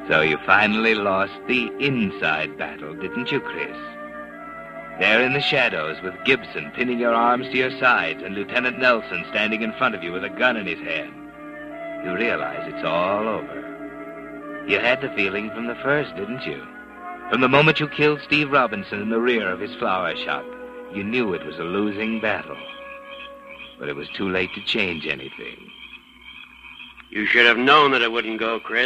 So you finally lost the inside battle, didn't you, Chris? There in the shadows with Gibson pinning your arms to your sides and Lieutenant Nelson standing in front of you with a gun in his hand. You realize it's all over. You had the feeling from the first, didn't you? From the moment you killed Steve Robinson in the rear of his flower shop, you knew it was a losing battle. But it was too late to change anything. You should have known that it wouldn't go, Chris.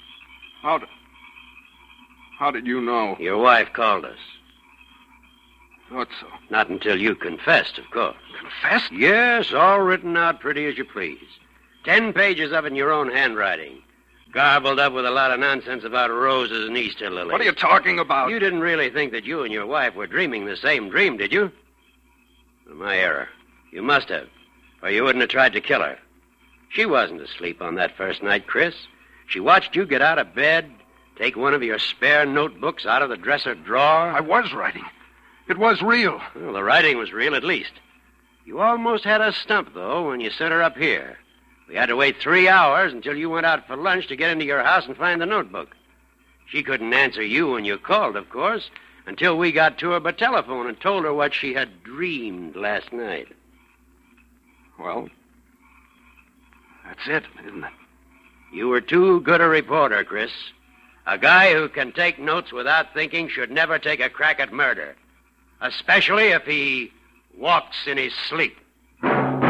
How did you know? Your wife called us. Thought so. Not until you confessed, of course. Confessed? Yes, all written out pretty as you please. 10 pages of it in your own handwriting. Garbled up with a lot of nonsense about roses and Easter lilies. What are you talking about? You didn't really think that you and your wife were dreaming the same dream, did you? My error. You must have, or you wouldn't have tried to kill her. She wasn't asleep on that first night, Chris. She watched you get out of bed, take one of your spare notebooks out of the dresser drawer. I was writing. It was real. Well, the writing was real, at least. You almost had us stumped, though, when you sent her up here. We had to wait 3 hours until you went out for lunch to get into your house and find the notebook. She couldn't answer you when you called, of course, until we got to her by telephone and told her what she had dreamed last night. Well, that's it, isn't it? You were too good a reporter, Chris. A guy who can take notes without thinking should never take a crack at murder, especially if he walks in his sleep.